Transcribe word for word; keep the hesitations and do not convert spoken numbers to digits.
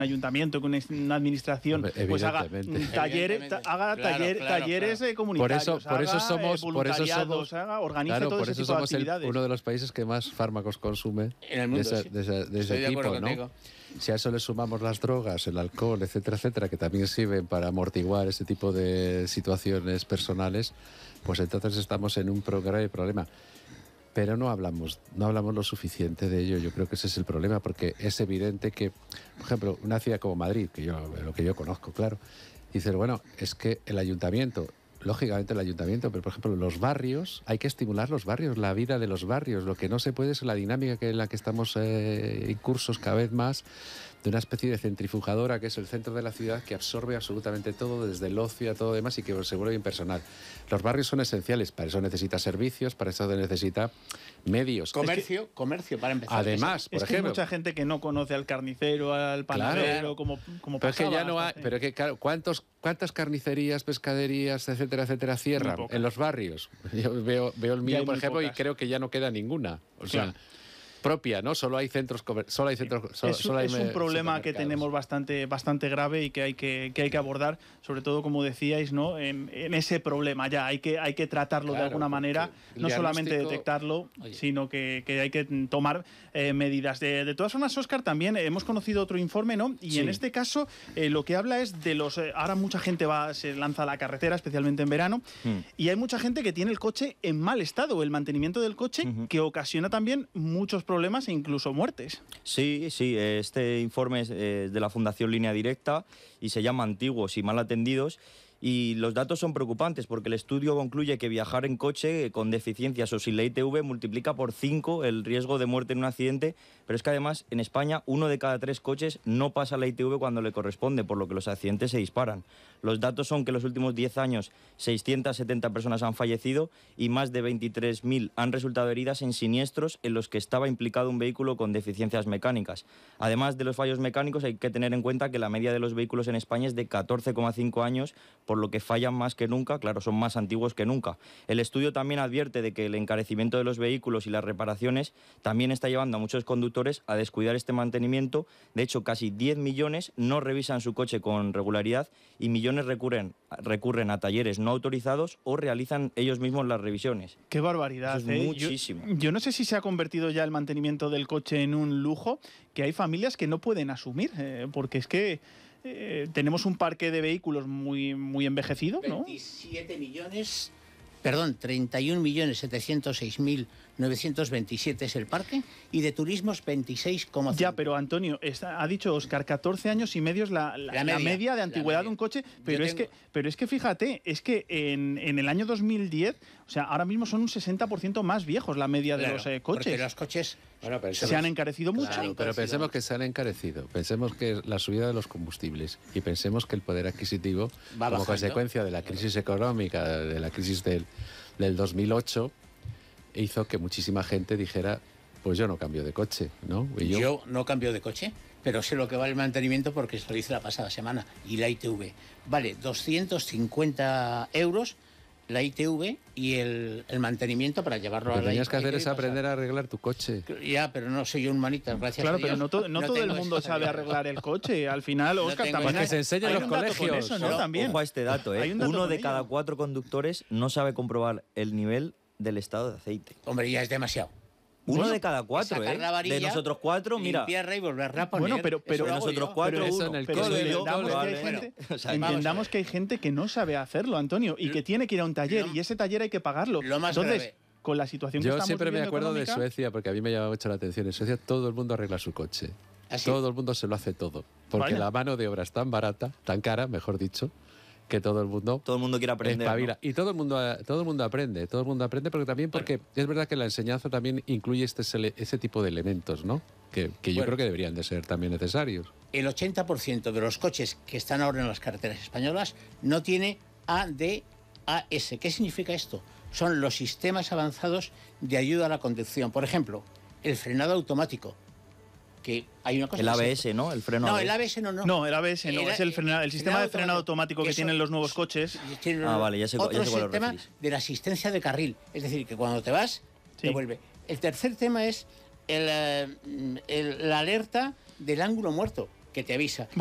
ayuntamiento, que una administración pues haga talleres, ta, haga claro, taller, claro, talleres claro. comunitarios, por eso, por eso haga somos, por eso somos, haga, organice claro, todo por ese eso tipo somos de actividades. El, uno de los países que más fármacos consume en el mundo, de, esa, sí. de, esa, de ese de tipo, ¿no? Contigo. Si a eso le sumamos las drogas, el alcohol, etcétera, etcétera, que también sirven para amortiguar ese tipo de situaciones personales, pues entonces estamos en un grave problema. Pero no hablamos, no hablamos lo suficiente de ello. Yo creo que ese es el problema, porque es evidente que, por ejemplo, una ciudad como Madrid, que yo, lo que yo conozco, claro, dice, bueno, es que el ayuntamiento, lógicamente el ayuntamiento, pero por ejemplo los barrios, hay que estimular los barrios, la vida de los barrios. Lo que no se puede es la dinámica que en la que estamos eh, incursos cada vez más, de una especie de centrifujadora que es el centro de la ciudad, que absorbe absolutamente todo, desde el ocio a todo demás, y que se vuelve impersonal. Los barrios son esenciales, para eso necesita servicios, para eso necesita medios. Comercio, es que, comercio para empezar. Además, por es que ejemplo, hay mucha gente que no conoce al carnicero, al panadero, claro, como, como pero pasaba. Es que ya no hay, pero es que, claro, ¿cuántos, ¿cuántas carnicerías, pescaderías, etcétera, etcétera, cierran en los barrios? Yo veo, veo el mío, por ejemplo, pocas. Y creo que ya no queda ninguna. O sea, claro. propia, ¿no? Solo hay centros, solo hay centros, solo, es, solo hay es un problema que tenemos bastante, bastante grave y que hay que, que hay que abordar, sobre todo, como decíais, ¿no? En, en ese problema ya hay que, hay que tratarlo claro, de alguna manera, no solamente detectarlo, oye. sino que, que hay que tomar eh, medidas. De, de todas formas, Óscar, también hemos conocido otro informe, ¿no? Y sí. en este caso eh, lo que habla es de los... Eh, ahora mucha gente va, se lanza a la carretera, especialmente en verano, mm. y hay mucha gente que tiene el coche en mal estado, el mantenimiento del coche, uh-huh. que ocasiona también muchos problemas e incluso muertes. Sí, sí, este informe es de la Fundación Línea Directa y se llama Antiguos y mal atendidos. Y los datos son preocupantes porque el estudio concluye que viajar en coche con deficiencias o sin la I T V multiplica por cinco el riesgo de muerte en un accidente, pero es que además en España uno de cada tres coches no pasa la I T V cuando le corresponde, por lo que los accidentes se disparan. Los datos son que en los últimos diez años seiscientas setenta personas han fallecido y más de veintitrés mil han resultado heridas en siniestros en los que estaba implicado un vehículo con deficiencias mecánicas. Además de los fallos mecánicos, hay que tener en cuenta que la media de los vehículos en España es de catorce coma cinco años, por lo que fallan más que nunca, claro, son más antiguos que nunca. El estudio también advierte de que el encarecimiento de los vehículos y las reparaciones también está llevando a muchos conductores a descuidar este mantenimiento. De hecho, casi diez millones no revisan su coche con regularidad y millones recurren, recurren a talleres no autorizados o realizan ellos mismos las revisiones. ¡Qué barbaridad! Eso es ¿eh? muchísimo. Yo, yo no sé si se ha convertido ya el mantenimiento del coche en un lujo que hay familias que no pueden asumir, eh, porque es que Eh, tenemos un parque de vehículos muy, muy envejecido, ¿no? veintisiete millones, perdón, treinta y un millones setecientos seis mil novecientos veintisiete es el parque, y de turismos veintiséis coma cinco. Ya, pero Antonio, está, ha dicho Óscar, catorce años y medio es la, la, la, media, la media de antigüedad media. de un coche, pero es, tengo... que, pero es que fíjate, es que en, en el año dos mil diez, o sea, ahora mismo son un sesenta por ciento más viejos la media de claro, los eh, coches. Porque los coches bueno, pensemos, se han encarecido mucho. Claro, pero pensemos que se han encarecido, pensemos que la subida de los combustibles y pensemos que el poder adquisitivo, Va como bajando. consecuencia de la crisis económica, de la crisis del, del dos mil ocho, hizo que muchísima gente dijera, pues yo no cambio de coche, ¿no? Y yo, yo no cambio de coche, pero sé lo que vale el mantenimiento porque se lo hice la pasada semana. Y la I T V vale doscientos cincuenta euros la I T V y el, el mantenimiento para llevarlo lo a la I T V. Lo que tenías que hacer es aprender a arreglar tu coche. Ya, pero no soy yo un manita, gracias claro, a Dios. Claro, pero no, to, no, no todo el mundo sabe arreglar el coche. Al final, Óscar, no también que se enseña en los colegios. Eso, ¿no? También. Ojo a este dato, ¿eh? Uno de cada cuatro conductores no sabe comprobar el nivel del estado de aceite. Hombre, ya es demasiado. Uno bueno, de cada cuatro, ¿eh? Varilla, de nosotros cuatro, mira. Limpiarla y volverla a poner. Bueno, pero, pero de nosotros yo. cuatro, pero uno. En el pero cole, entendamos, que hay, gente, o sea, entendamos que hay gente que no sabe hacerlo, Antonio, y que tiene que ir a un taller, lo, y ese taller hay que pagarlo. Lo más Entonces, grave. Con la situación que yo estamos siempre me acuerdo económica, de Suecia, porque a mí me llamaba mucho la atención. En Suecia todo el mundo arregla su coche. ¿Así? Todo el mundo se lo hace todo. Porque Vaya. la mano de obra es tan barata, tan cara, mejor dicho, que todo el mundo todo el mundo quiere aprender, ¿no? Y todo el mundo todo el mundo aprende, todo el mundo aprende, porque también porque bueno. es verdad que la enseñanza también incluye este ese tipo de elementos, ¿no? Que, que yo bueno. creo que deberían de ser también necesarios. El ochenta por ciento de los coches que están ahora en las carreteras españolas no tiene A D A S. ¿Qué significa esto? Son los sistemas avanzados de ayuda a la conducción. Por ejemplo, el frenado automático. Que hay una cosa el A B S, se... ¿no? El freno No, A B S. el A B S no, no. No, el A B S no, el, es el, frena, el sistema de frenado automático que, que tienen los nuevos coches. Ah, vale, ya sé, otro ya sé es el tema de la asistencia de carril. Es decir, que cuando te vas, sí. te vuelve. El tercer tema es el, el, la alerta del ángulo muerto. que te avisa.